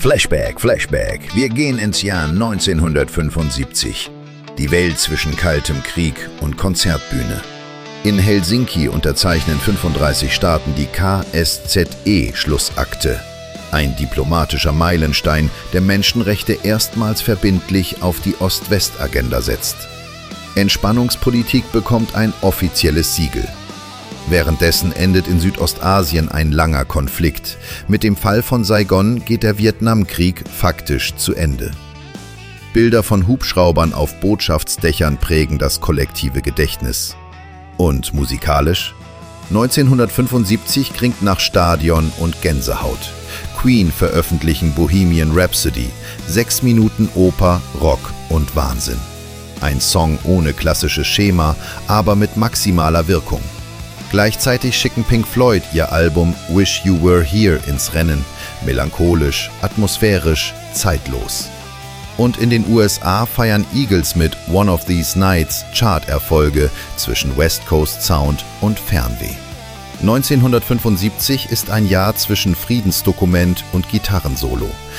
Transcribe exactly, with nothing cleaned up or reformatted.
Flashback, Flashback. Wir gehen ins Jahr neunzehnhundertfünfundsiebzig. Die Welt zwischen kaltem Krieg und Konzertbühne. In Helsinki unterzeichnen fünfunddreißig Staaten die K S Z E-Schlussakte. Ein diplomatischer Meilenstein, der Menschenrechte erstmals verbindlich auf die Ost-West-Agenda setzt. Entspannungspolitik bekommt ein offizielles Siegel. Währenddessen endet in Südostasien ein langer Konflikt. Mit dem Fall von Saigon geht der Vietnamkrieg faktisch zu Ende. Bilder von Hubschraubern auf Botschaftsdächern prägen das kollektive Gedächtnis. Und musikalisch? neunzehnhundertfünfundsiebzig klingt nach Stadion und Gänsehaut. Queen veröffentlichen Bohemian Rhapsody, sechs Minuten Oper, Rock und Wahnsinn. Ein Song ohne klassisches Schema, aber mit maximaler Wirkung. Gleichzeitig schicken Pink Floyd ihr Album Wish You Were Here ins Rennen, melancholisch, atmosphärisch, zeitlos. Und in den U S A feiern Eagles mit One of These Nights Charterfolge zwischen West Coast Sound und Fernweh. neunzehnhundertfünfundsiebzig ist ein Jahr zwischen Friedensdokument und Gitarrensolo.